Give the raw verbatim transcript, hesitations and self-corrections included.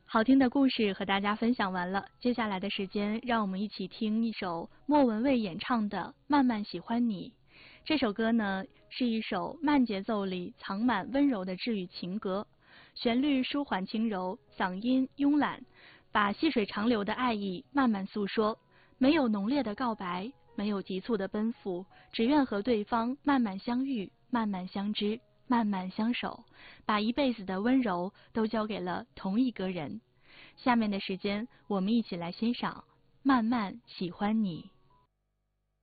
好听的故事和大家分享完了，接下来的时间，让我们一起听一首莫文蔚演唱的《慢慢喜欢你》。这首歌呢，是一首慢节奏里藏满温柔的治愈情歌，旋律舒缓轻柔，嗓音慵懒，把细水长流的爱意慢慢诉说。没有浓烈的告白，没有急促的奔赴，只愿和对方慢慢相遇，慢慢相知，慢慢相守，把一辈子的温柔都交给了同一个人。下面的时间，我们一起来欣赏《慢慢喜欢你》。